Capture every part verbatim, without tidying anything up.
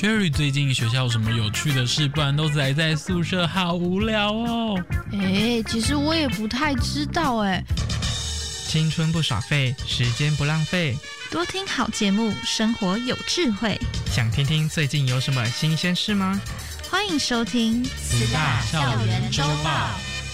Cherry 最近学校有什么有趣的事？不然都宅在宿舍，好无聊哦。 哎，其实我也不太知道哎。 青春不耍废，时间不浪费， 多听好节目，生活有智慧。 想听听最近有什么新鲜事吗？ 欢迎收听慈大校园周报。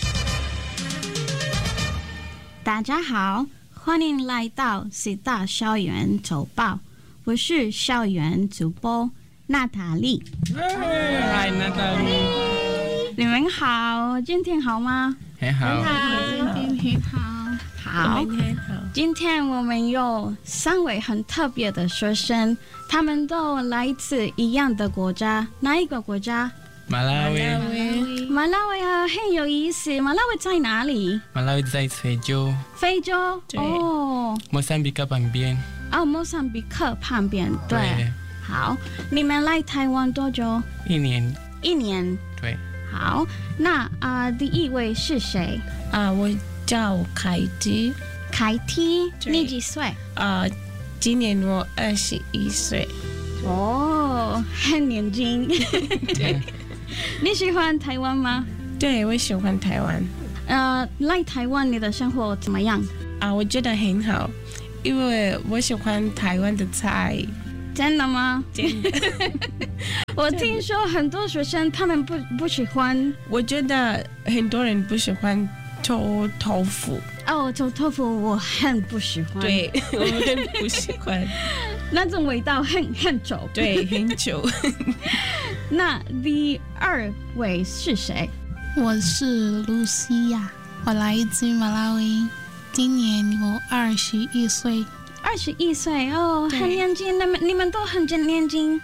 大家好，欢迎来到慈大校园周报，我是校园主播娜塔莉。 嗨，娜塔莉， 你们好，今天好吗？ 很好， 很好，今天很好。好，今天我们有三位很特别的学生，他们都来自一样的国家，哪一个国家？ 马拉维。 马拉维啊，很有意思。马拉维在哪里？ 马拉维在非洲。 非洲哦。 莫桑比克旁边。 哦，莫桑比克旁边，对。 对好，你们来台湾多久？ 一年。 一年。 对。 好，那啊、呃，第一位是谁？ 啊，我叫凯蒂。 凯蒂，你几岁？ 啊，今年我二十一岁。 哦，很年轻。 对。 你喜欢台湾吗？ 对，我喜欢台湾。 呃，来台湾你的生活怎么样？ 啊，我觉得很好，因为我喜欢台湾的菜。 真的吗？ 真的。 我听说很多学生他们不不喜欢。 我觉得很多人不喜欢臭豆腐。 哦，臭豆腐我很不喜欢。 对，我很不喜欢。 那种味道很很臭。 对，很臭。 那第二位是谁？ 我是露西亚，我来自马拉维，今年我二十一岁。 二十一岁哦，很年轻，你们你们都很年轻。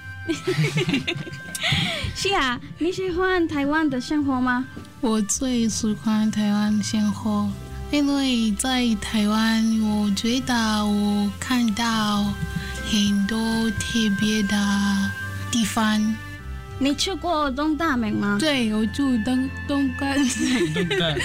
是啊，你喜欢台湾的生活吗？ 我最喜欢台湾生活，因为在台湾，我觉得我看到很多特别的地方。 你去过东大门吗？ 对，我住东东干。 东干。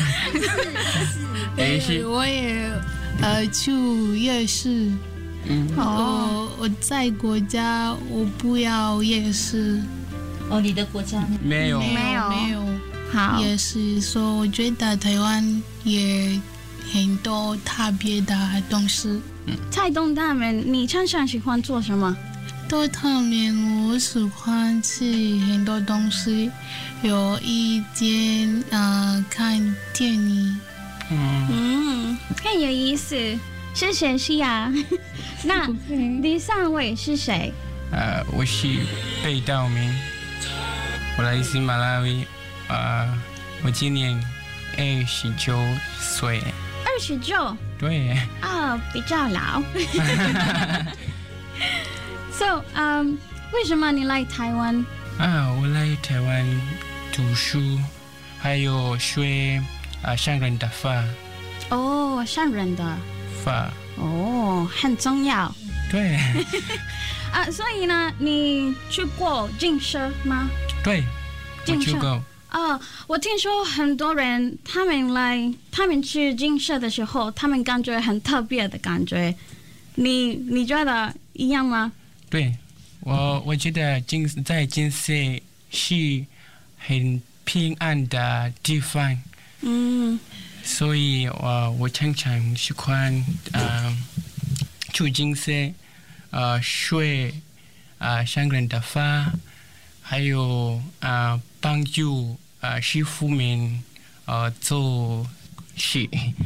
对，我也呃去夜市。嗯。哦，我在国家我不要夜市。 哦，你的国家没有没有没有。 好。 也是说，我觉得台湾也很多特别的东西。 嗯。在东大门，你常常喜欢做什么？ 在他们，我喜欢吃很多东西，有一间呃看电影。 嗯嗯，很有意思，谢谢西亚。那第三位是谁？ 呃，我是贝道明，我来自马拉维，呃，我今年二十九岁。 二十九？ 对。 啊、哦，比较老。So, um, 为什么你来台湾？ 啊，我来台湾读书，还有学啊上人的法。 哦，上人的法。 哦，很重要。 对。 啊，所以呢，你去过进社吗？ 对，我去过。 哦，我听说很多人他们来，他们去进社的时候，他们感觉很特别的感觉。你你觉得一样吗？ 对，我我觉得金在金色是很平安的地方， 嗯， 所以我我常常喜欢呃去金色呃学呃上人的法，还有呃帮助呃师傅们呃做事。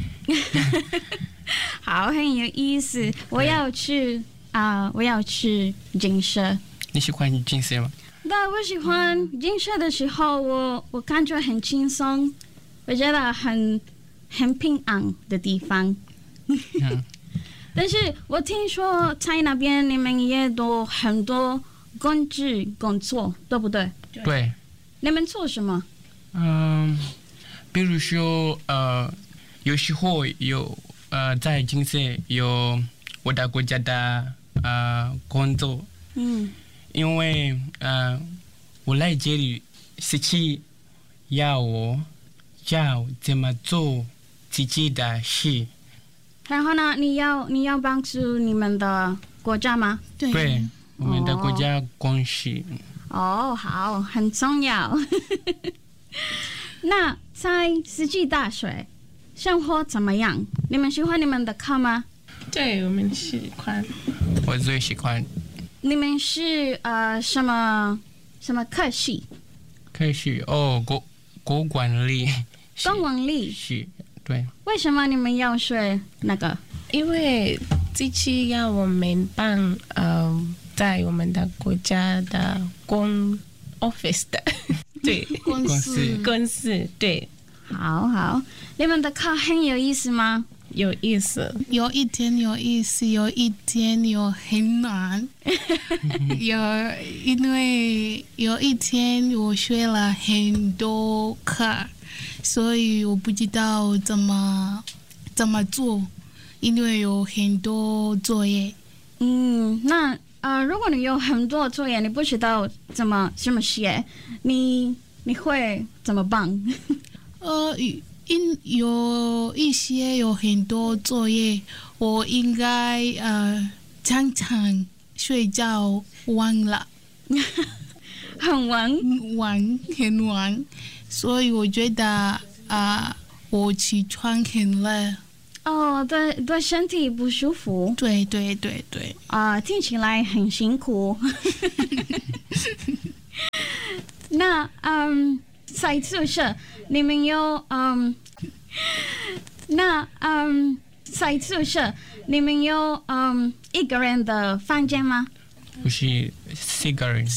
好，很有意思，我要去。啊、uh, 我要去金社。 你喜欢金社吗？ 对，我喜欢金社的时候，我我感觉很轻松，我觉得很很平安的地方。嗯、但是我听说在那边你们也都很多工具工作，对不对？ 对。 你们做什么？ 嗯，比如说呃，有时候有呃在金社有我的国家的。呃，工作，嗯，因为呃，我来这里是去要我教怎么做自己的事。 然后呢，你要你要帮助你们的国家吗？ 对。 对。 我们的国家关系。 哦，好，很重要。那在世纪大学生活怎么样？你们喜欢你们的课吗？ 对，我们喜欢。 我最喜欢。 你们是呃什么什么科系？ 科系哦，国国管理。 公管理是，对。 为什么你们要学那个？ 因为这次要我们办呃，在我们的国家的公 office 的，对， 公司公司，对。 好好，你们的课很有意思吗？ 有意思， 有一点有意思，有一点有很难。有因为有一天我学了很多课，所以我不知道怎么怎么做，因为有很多作业。 嗯，那呃，如果你有很多作业，你不知道怎么怎么写，你你会怎么办？ 呃，因有一些有很多作业，我应该呃常常睡觉晚了， 很晚晚很晚，所以我觉得啊、呃，我起床很累。 哦，对对，身体不舒服。 对对对对。 啊、呃，听起来很辛苦。那嗯。在宿舍，你们有嗯，那嗯，在宿舍，你们有嗯一个人的房间吗？ 不是四个人。